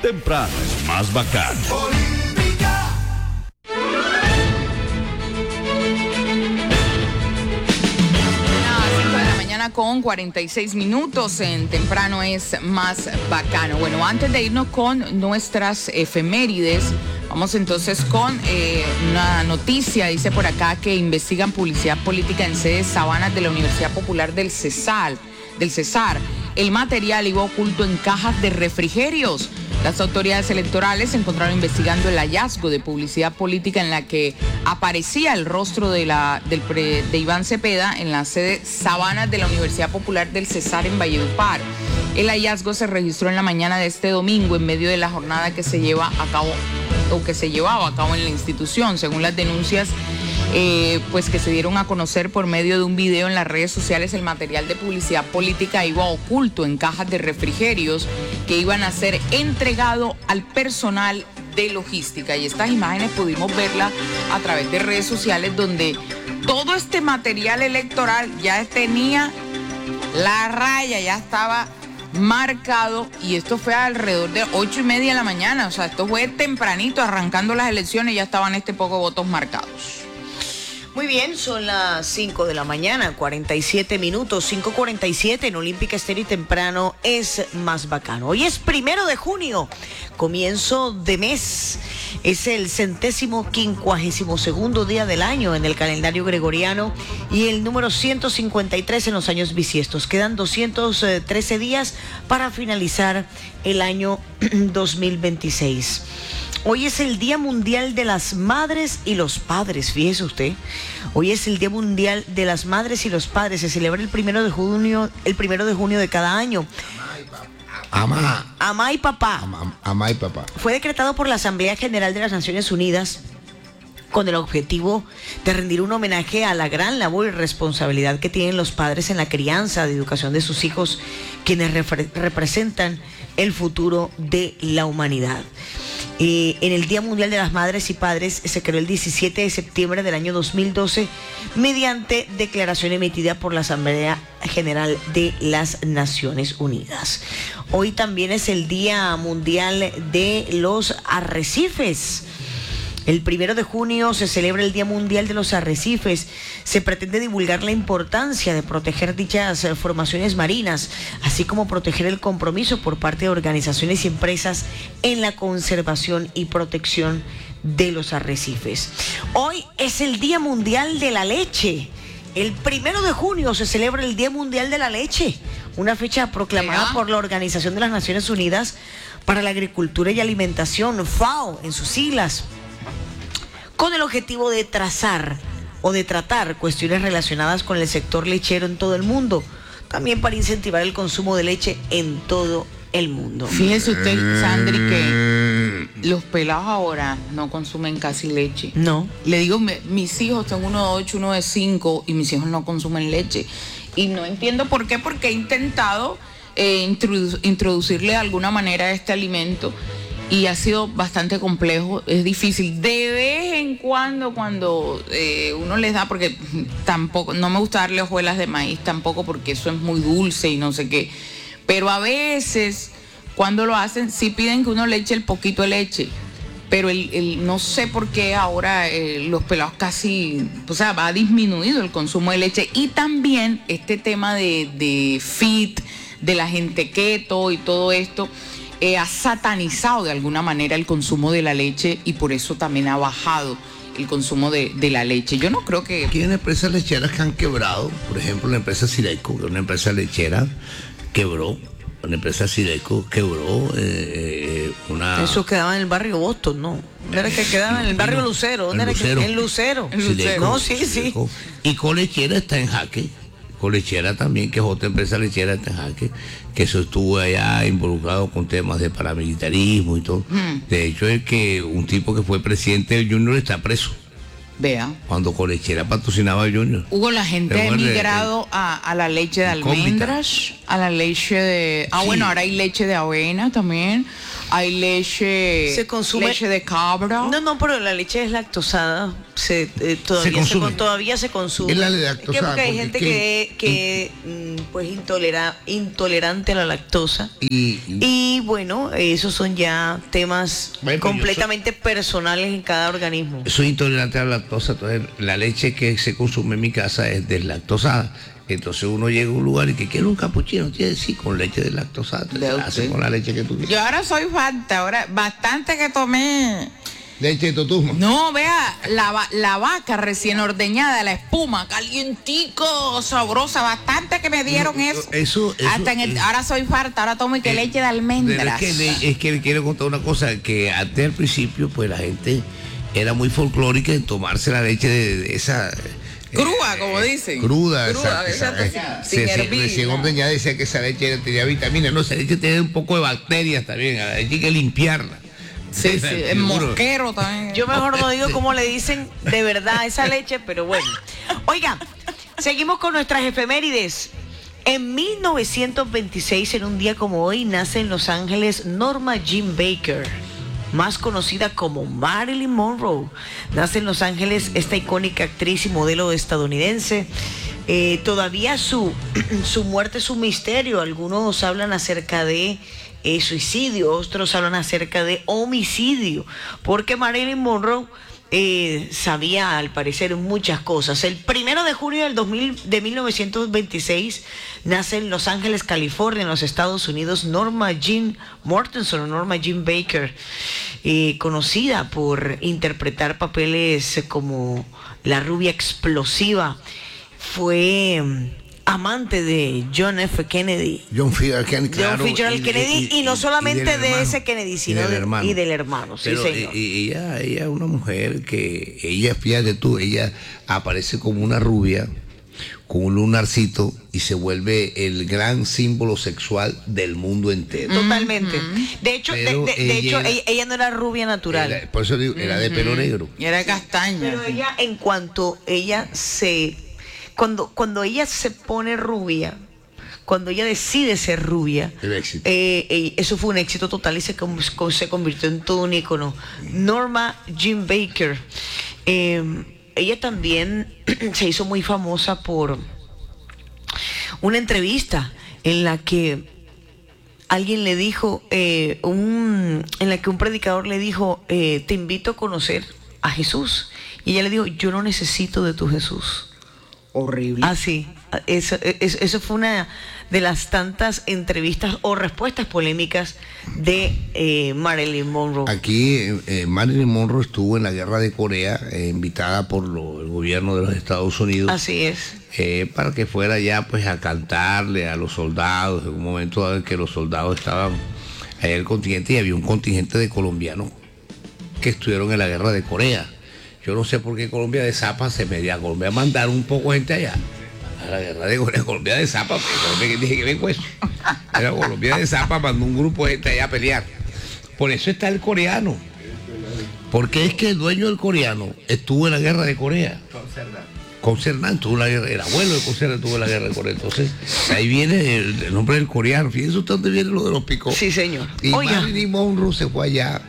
Temprano es más bacano. Con 46 minutos en Temprano es más bacano. Bueno, antes de irnos con nuestras efemérides, vamos entonces con una noticia. Dice por acá que investigan publicidad política en sedes Sabanas de la Universidad Popular del Cesar. El material iba oculto en cajas de refrigerios. Las autoridades electorales se encontraron investigando el hallazgo de publicidad política en la que aparecía el rostro de Iván Cepeda en la sede Sabanas de la Universidad Popular del Cesar en Valledupar. El hallazgo se registró en la mañana de este domingo en medio de la jornada que se llevaba a cabo en la institución, según las denuncias pues que se dieron a conocer por medio de un video en las redes sociales. El material de publicidad política iba oculto en cajas de refrigerios que iban a ser entregado al personal de logística, y estas imágenes pudimos verlas a través de redes sociales, donde todo este material electoral ya tenía la raya, ya estaba marcado, y esto fue alrededor de 8:30 de la mañana, o sea, esto fue tempranito, arrancando las elecciones, ya estaban pocos votos marcados. Muy bien, son las 5 de la mañana, 47 minutos, 5:47 en Olímpica Estéreo y Temprano es más bacano. Hoy es 1 de junio, comienzo de mes. Es el 152º día del año en el calendario gregoriano y el número 153 en los años bisiestos. Quedan 213 días para finalizar el año 2026. Hoy es el Día Mundial de las Madres y los Padres, fíjese usted. Hoy es el Día Mundial de las Madres y los Padres. Se celebra el 1 de junio de cada año. Amá y papá. Amá y papá. Fue decretado por la Asamblea General de las Naciones Unidas con el objetivo de rendir un homenaje a la gran labor y responsabilidad que tienen los padres en la crianza, de educación de sus hijos, quienes representan el futuro de la humanidad. En el Día Mundial de las Madres y Padres se creó el 17 de septiembre del año 2012 mediante declaración emitida por la Asamblea General de las Naciones Unidas. Hoy también es el Día Mundial de los Arrecifes. El 1 de junio se celebra el Día Mundial de los Arrecifes. Se pretende divulgar la importancia de proteger dichas formaciones marinas, así como proteger el compromiso por parte de organizaciones y empresas en la conservación y protección de los arrecifes. Hoy es el Día Mundial de la Leche. El 1 de junio se celebra el Día Mundial de la Leche, una fecha proclamada por la Organización de las Naciones Unidas para la Agricultura y Alimentación, FAO, en sus siglas, con el objetivo de tratar cuestiones relacionadas con el sector lechero en todo el mundo, también para incentivar el consumo de leche en todo el mundo. Fíjese usted, Sandri, que los pelados ahora no consumen casi leche. No. Le digo, mis hijos, tengo uno de 8, uno de 5, y mis hijos no consumen leche. Y no entiendo por qué, porque he intentado introducirle de alguna manera este alimento, y ha sido bastante complejo, es difícil. De vez en cuando uno les da, porque tampoco, no me gusta darle hojuelas de maíz tampoco, porque eso es muy dulce y no sé qué. Pero a veces, cuando lo hacen, sí piden que uno le eche el poquito de leche. Pero no sé por qué ahora los pelados casi, o sea, ha disminuido el consumo de leche. Y también este tema de fit, de la gente keto y todo esto, ha satanizado de alguna manera el consumo de la leche, y por eso también ha bajado el consumo de la leche. Yo no creo que... Aquí hay empresas lecheras que han quebrado. Por ejemplo, la empresa Sireco, que es una empresa lechera, quebró. Una empresa Sireco quebró una... Eso quedaba en el barrio Boston, ¿no? ¿Era que quedaba en el barrio Lucero? ¿Dónde era que? En Lucero. Sireco, no, sí. Sireco. Y Colechera está en jaque. Colechera también, que es otra empresa lechera, está en jaque, que eso estuvo allá involucrado con temas de paramilitarismo y todo. De hecho, es que un tipo que fue presidente de Junior está preso. Vea. Cuando Colechera patrocinaba a Junior. Hugo, la gente ha emigrado a la leche de almendras, a la leche de... bueno, ahora hay leche de avena también. hay leche, se consume leche de cabra. No, pero la leche es lactosada, todavía se consume. Es la Es lactosada, que porque hay porque gente que pues intolerante a la lactosa. Y bueno, esos son ya temas Bueno, completamente personales en cada organismo. Soy intolerante a la lactosa, entonces la leche que se consume en mi casa es deslactosada. Entonces uno llega a un lugar y que quiere un capuchino, tiene sí, con leche deslactosada, entonces la hacen con la leche que tú quieres. Yo ahora soy fanta, ahora bastante que tomé. Leche de totusmo. No, vea, la vaca recién ordeñada, la espuma, calientico, sabrosa, bastante que me dieron eso. Hasta ahora soy farta, ahora tomo y que leche de almendras. Es que le quiero contar una cosa, que antes al principio, pues la gente era muy folclórica en tomarse la leche de esa... Cruda, como dicen. Cruda, sin hervir. Recién ordeñada decía que esa leche tenía vitaminas, no, esa leche tenía un poco de bacterias también, a la leche hay que limpiarla. Sí, el mosquero también. Yo mejor no digo cómo le dicen de verdad esa leche, pero bueno. Oiga, seguimos con nuestras efemérides. En 1926, en un día como hoy, nace en Los Ángeles Norma Jean Baker, más conocida como Marilyn Monroe. Nace en Los Ángeles esta icónica actriz y modelo estadounidense. Todavía su muerte es un misterio. Algunos hablan acerca de suicidio, otros hablan acerca de homicidio, porque Marilyn Monroe sabía al parecer muchas cosas. El 1 de junio de 1926 nace en Los Ángeles, California, en los Estados Unidos, Norma Jean Mortensen o Norma Jean Baker, conocida por interpretar papeles como la rubia explosiva. Fue amante de John F. Kennedy. John Fitzgerald Kennedy, y no solamente de ese Kennedy, sino y del hermano. Pero sí, señor. Ella es una mujer que, fíjate tú, ella aparece como una rubia, con un lunarcito, y se vuelve el gran símbolo sexual del mundo entero. Totalmente. De hecho, ella no era rubia natural. Por eso digo, era de pelo negro. Y era castaña. Pero ella, en cuanto ella cuando ella se pone rubia, cuando ella decide ser rubia, eso fue un éxito total y se convirtió en todo un ícono. Norma Jean Baker, ella también se hizo muy famosa por una entrevista en la que alguien le dijo, en la que un predicador le dijo, te invito a conocer a Jesús. Y ella le dijo, yo no necesito de tu Jesús. Horrible. Sí. Eso fue una de las tantas entrevistas o respuestas polémicas de Marilyn Monroe. Aquí Marilyn Monroe estuvo en la guerra de Corea, invitada por el gobierno de los Estados Unidos. Así es. Para que fuera ya pues a cantarle a los soldados, en un momento dado en que los soldados estaban allá en el contingente, y había un contingente de colombianos que estuvieron en la guerra de Corea. Yo no sé por qué Colombia de Zapa se medía a Colombia, mandaron un poco gente allá a la guerra de Corea. Colombia de Zapa, Colombia, que dije que vengo eso. Era Colombia de Zapa, mandó un grupo de gente allá a pelear. Por eso está el coreano. Porque es que el dueño del coreano estuvo en la guerra de Corea. Con Cernán estuvo en la guerra, el abuelo de Cernán estuvo en la guerra de Corea. Entonces, ahí viene el nombre del coreano. Fíjense usted dónde viene lo de los picos. Sí, señor. Y Marilyn Monroe se fue allá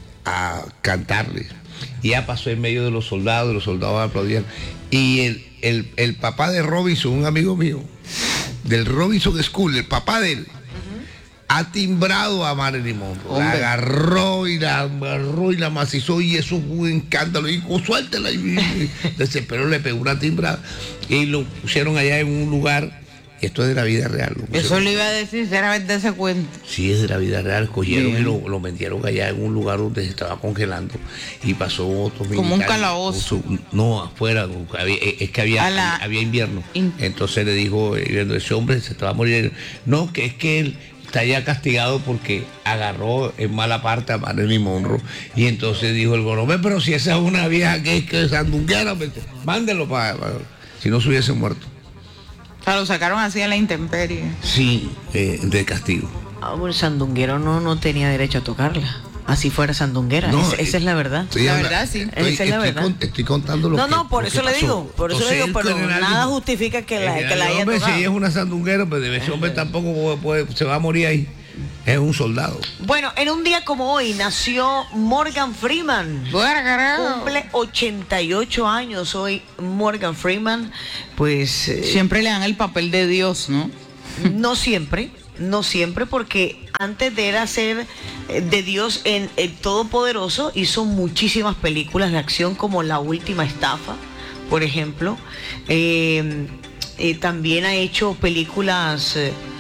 a cantarle. Y ya pasó en medio de los soldados aplaudían. Y el papá de Robinson, un amigo mío, del Robinson School, el papá de él, ha timbrado a Marilyn Monroe. La agarró y la macizó, y eso fue un escándalo. Y dijo, suéltela. Y desesperó, le pegó una timbrada. Y lo pusieron allá en un lugar. Esto es de la vida real. Eso le iba a decir, sinceramente, ese cuento. Sí, es de la vida real. Cogieron y lo metieron allá en un lugar donde se estaba congelando, y pasó otro militar. Como un calabozo. No, afuera. Es que había invierno. Entonces le dijo, ese hombre se estaba a morir. No, que es que él está ya castigado porque agarró en mala parte a Marilyn Monroe. Y entonces dijo el gobernador, pero si esa es una vieja que es sandunguera, mándelo para si no se hubiese muerto. O sea, lo sacaron así a la intemperie. Sí, de castigo. Bueno, sandunguero no tenía derecho a tocarla. Así fuera sandunguera. No, esa es la verdad. La verdad, sí. Esa es la verdad. Estoy contando lo que No, por eso le digo. Por eso le digo, pero nada justifica que la haya tocado. Si ella es una sandunguera, pues ese hombre tampoco se va a morir ahí. Es un soldado. Bueno, en un día como hoy nació Morgan Freeman. Bueno, carajo. Cumple 88 años hoy Morgan Freeman. Pues Siempre le dan el papel de Dios, ¿no? no siempre, porque antes de él ser de Dios en el Todopoderoso, hizo muchísimas películas de acción como La Última Estafa, por ejemplo. También ha hecho películas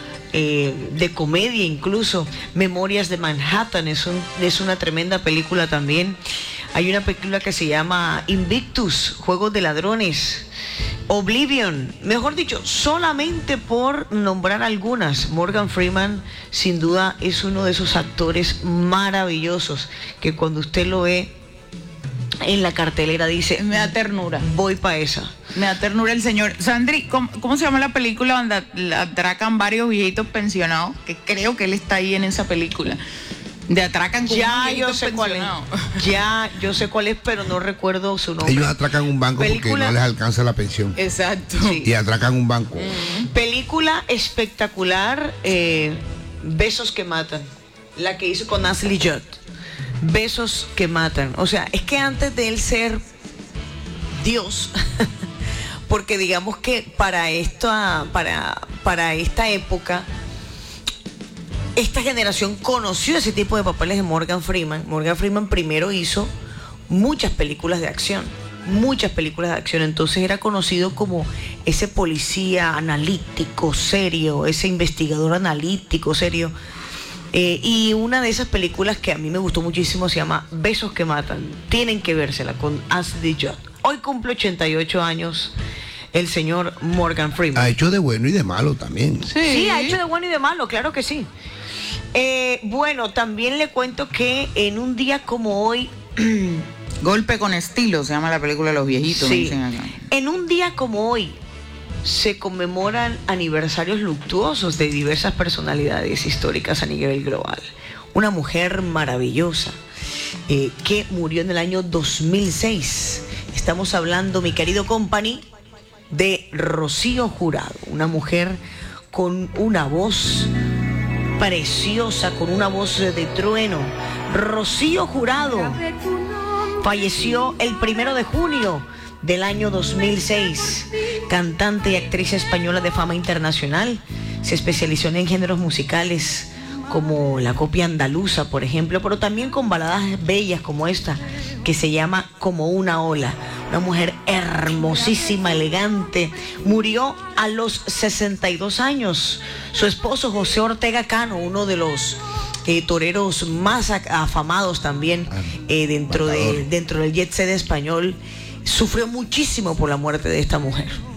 de comedia, incluso Memorias de Manhattan es una tremenda película también. Hay una película que se llama Invictus, Juegos de Ladrones, Oblivion, mejor dicho, solamente por nombrar algunas. Morgan Freeman sin duda es uno de esos actores maravillosos que cuando usted lo ve en la cartelera dice, Me da ternura. voy para esa. Me da ternura el señor. Sandri, ¿cómo se llama la película donde atracan varios viejitos pensionados? Que creo que él está ahí en esa película. De atracan con Ya unos yo viejitos sé cuál es. pensionados. Ya yo sé cuál es, pero no recuerdo su nombre. Ellos atracan un banco porque Película- no les alcanza la pensión. Exacto. Sí. Y atracan un banco. Película espectacular, Besos que Matan, la que hizo con Ashley Judd. Besos que Matan. O sea, es que antes de él ser Dios, porque digamos que para esta época, esta generación conoció ese tipo de papeles de Morgan Freeman. Morgan Freeman primero hizo muchas películas de acción. Entonces era conocido como ese policía analítico, serio, ese investigador analítico, serio. Y una de esas películas que a mí me gustó muchísimo se llama Besos que Matan. Tienen que vérsela con Ashley Judd. Hoy cumple 88 años el señor Morgan Freeman. Ha hecho de bueno y de malo también. Sí, ha hecho de bueno y de malo, claro que sí. Bueno, también le cuento que en un día como hoy... Golpe con estilo se llama la película de los viejitos. Sí. Dicen acá. En un día como hoy se conmemoran aniversarios luctuosos de diversas personalidades históricas a nivel global. Una mujer maravillosa que murió en el año 2006. Estamos hablando, mi querido company, de Rocío Jurado, una mujer con una voz preciosa, con una voz de trueno. Rocío Jurado falleció el 1 de junio del año 2006. Cantante y actriz española de fama internacional, se especializó en géneros musicales como la copia andaluza, por ejemplo, pero también con baladas bellas como esta, que se llama Como una ola. Una mujer hermosísima, elegante. Murió a los 62 años. Su esposo José Ortega Cano, uno de los toreros más afamados también dentro del jet set español, sufrió muchísimo por la muerte de esta mujer.